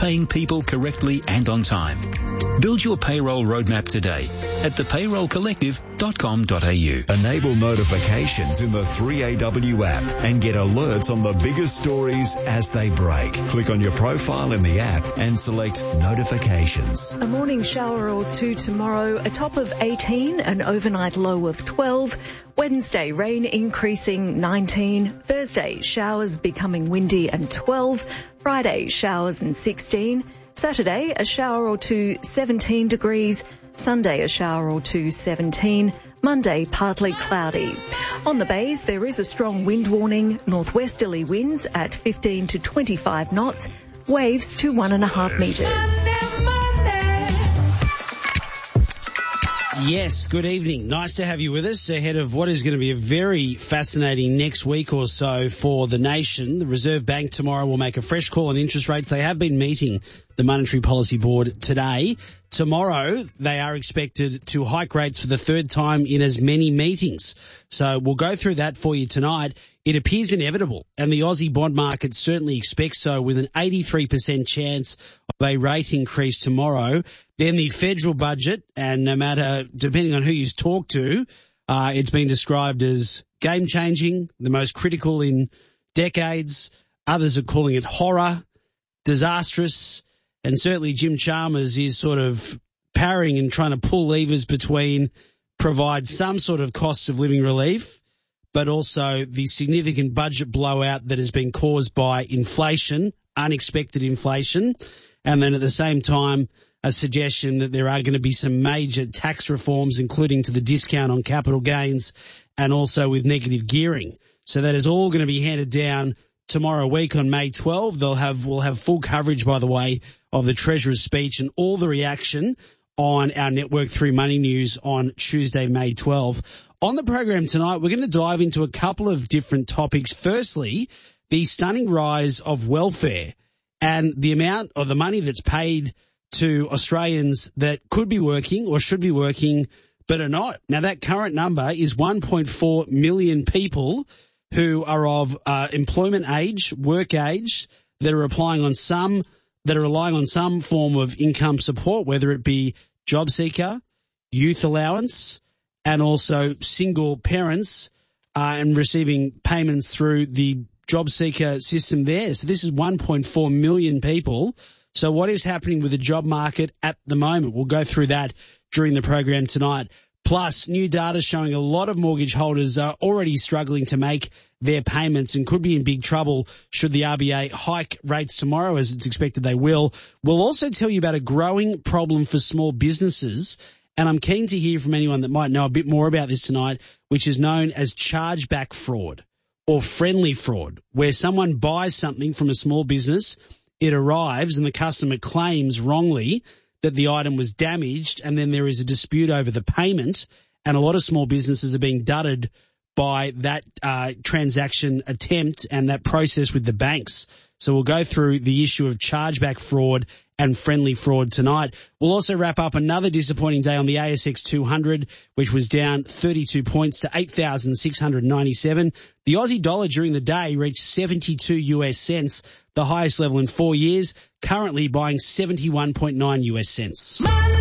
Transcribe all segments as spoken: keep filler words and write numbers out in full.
paying people correctly and on time. Build your payroll roadmap today at the payroll collective dot com dot a u. Enable notifications in the three A W app and get alerts on the biggest stories as they break. Click on your profile in the app and select notifications. A morning shower or two tomorrow, a top of eighteen, an overnight low of twelve. Wednesday, rain increasing nineteen. Thursday, showers becoming windy and twelve. Friday, showers and sixteen. Saturday, a shower or two, seventeen degrees. Sunday, a shower or two, seventeen. Monday, partly cloudy. On the bays, there is a strong wind warning. Northwesterly winds at fifteen to twenty-five knots. Waves to one and a half metres. Yes, good evening. Nice to have you with us ahead of what is going to be a very fascinating next week or so for the nation. The Reserve Bank tomorrow will make a fresh call on interest rates. They have been meeting the Monetary Policy Board today. Tomorrow, they are expected to hike rates for the third time in as many meetings. So we'll go through that for you tonight. It appears inevitable, and the Aussie bond market certainly expects so, with an eighty-three percent chance of a rate increase tomorrow. Then the federal budget, and no matter, depending on who you talk to, uh, it's been described as game-changing, the most critical in decades. Others are calling it horror, disastrous, and certainly Jim Chalmers is sort of parrying and trying to pull levers between provide some sort of cost of living relief, but also the significant budget blowout that has been caused by inflation, unexpected inflation, and then at the same time a suggestion that there are going to be some major tax reforms, including to the discount on capital gains and also with negative gearing. So that is all going to be handed down tomorrow week on May twelfth. They'll have, we'll have full coverage, by the way, of the Treasurer's speech and all the reaction on our network through Money News on Tuesday, May twelfth. On the program tonight, we're going to dive into a couple of different topics. Firstly, the stunning rise of welfare and the amount of the money that's paid to Australians that could be working or should be working but are not. Now, that current number is one point four million people who are of uh, employment age, work age, that are applying on some, that are relying on some form of income support, whether it be job seeker, youth allowance, and also single parents uh, and receiving payments through the job seeker system there. So this is one point four million people. So what is happening with the job market at the moment? We'll go through that during the program tonight. Plus, new data showing a lot of mortgage holders are already struggling to make their payments and could be in big trouble should the R B A hike rates tomorrow, as it's expected they will. We'll also tell you about a growing problem for small businesses, and I'm keen to hear from anyone that might know a bit more about this tonight, which is known as chargeback fraud or friendly fraud, where someone buys something from a small business, it arrives and the customer claims wrongly that the item was damaged, and then there is a dispute over the payment, and a lot of small businesses are being dudded by that uh, transaction attempt and that process with the banks. So we'll go through the issue of chargeback fraud and friendly fraud tonight. We'll also wrap up another disappointing day on the A S X two hundred, which was down thirty-two points to eight thousand six hundred ninety-seven. The Aussie dollar during the day reached seventy-two U S cents, the highest level in four years, currently buying seventy-one point nine U S cents. Money,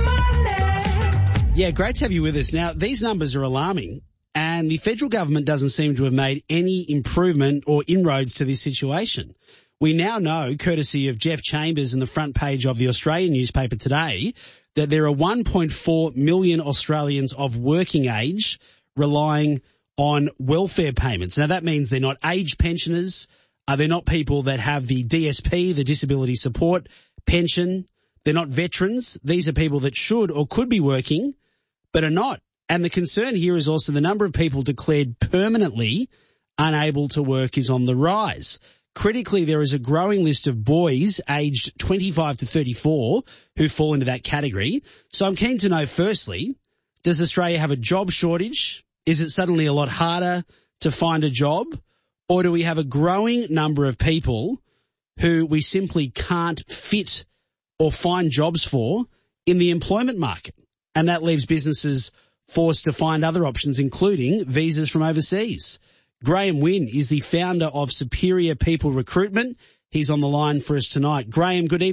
money. Yeah, great to have you with us. Now, these numbers are alarming, and the federal government doesn't seem to have made any improvement or inroads to this situation. We now know, courtesy of Jeff Chambers in the front page of the Australian newspaper today, that there are one point four million Australians of working age relying on welfare payments. Now, that means they're not age pensioners. Uh, they're not people that have the D S P, the disability support pension. They're not veterans. These are people that should or could be working but are not. And the concern here is also the number of people declared permanently unable to work is on the rise. Critically, there is a growing list of boys aged twenty-five to thirty-four who fall into that category. So I'm keen to know, firstly, does Australia have a job shortage? Is it suddenly a lot harder to find a job? Or do we have a growing number of people who we simply can't fit or find jobs for in the employment market? And that leaves businesses forced to find other options, including visas from overseas. Graham Wynn is the founder of Superior People Recruitment. He's on the line for us tonight. Graham, good evening.